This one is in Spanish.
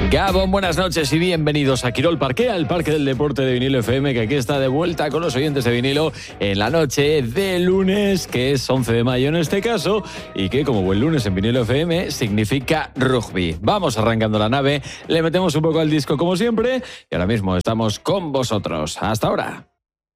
Gabón, buenas noches y bienvenidos a Quirol Parque, al Parque del Deporte de Vinilo FM, que aquí está de vuelta con los oyentes de vinilo en la noche de lunes, que es 11 de mayo en este caso, y que como buen lunes en Vinilo FM significa rugby. Vamos arrancando la nave, le metemos un poco al disco como siempre, y ahora mismo estamos con vosotros. Hasta ahora.